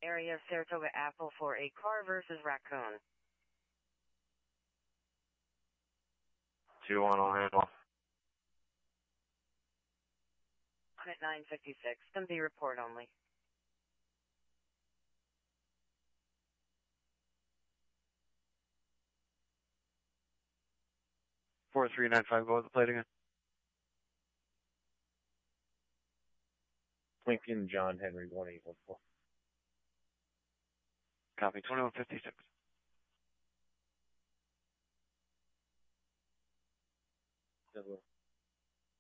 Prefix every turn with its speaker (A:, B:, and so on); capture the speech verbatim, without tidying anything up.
A: Area of Saratoga Apple for a car versus raccoon.
B: two one, I'll handle.
A: At nine fifty-six, M D report only.
B: four three nine five, go with the plate again.
C: Lincoln John Henry one eight one four.
B: Copy, twenty-one fifty-six.
C: Hello.